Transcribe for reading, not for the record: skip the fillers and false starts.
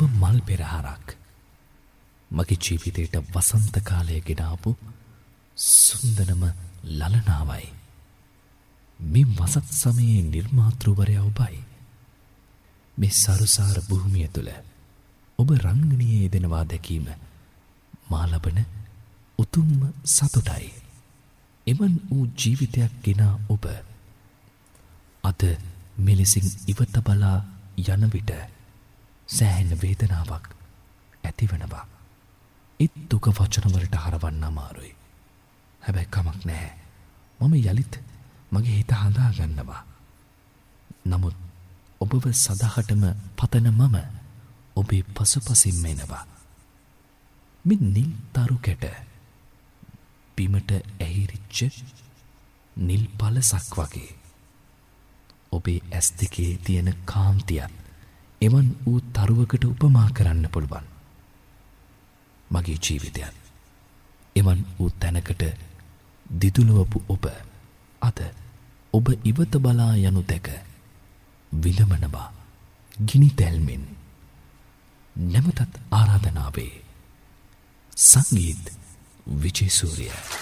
ඔබ මල් පෙරහරක්. මගේ ජීවිතයට වසන්ත කාලය ගෙනාපු සුන්දරම ලලනාවයි. මේ වසත් සමයේ නිර්මාතෘවරයා ඔබයි. මේ සරුසාර භූමිය තුළ ඔබ රංගනයේ යෙදෙනවා දැකීම මා ලබන උතුම්ම සතුටයි. එවන් වූ ජීවිතයක් ගෙනා ඔබ අද මෙලෙසින් ඉවත බලා යන විට සෑහෙන වේදනාවක් ඇතිවනවා. ඒත් දුක වචනවලට හරවන්න අමාරුයි. හැබැයි කමක් නැහැ. මම යලිත් මගේ හිත හදා ගන්නවා. නමුත් ඔබව සදාහටම පතන මම ඔබේ පසුපසින්ම එනවා. මේ නිල් තරු කැට බිමට ඇහිරිච්ච නිල් පලසක් වගේ. ඔබේ ඇස් දෙකේ තියෙන කාන්තියත් එවන් වූ තරුවකට උපමා කරන්න පුළුවන්. මගේ ජීවිතයත් එවන් වූ තැනකට දිදුලවපු ඔබ අද ඔබ ඉවත බලා යනු දැක විලමනවා ගිනි තැල්මෙන්. නැවතත් ආරාධනාවේ සංගීත් විජේසූරිය.